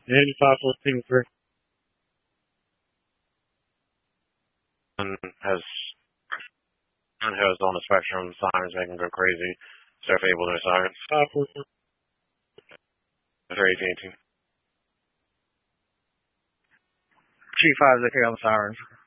And 514 for has on the spectrum, sirens make them go crazy. So if able to sirens. 514. For AT&T. Chief 5 on the sirens.